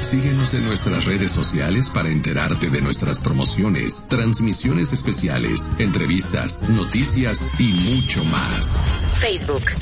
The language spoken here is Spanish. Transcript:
Síguenos en nuestras redes sociales para enterarte de nuestras promociones, transmisiones especiales, entrevistas, noticias y mucho más. Facebook,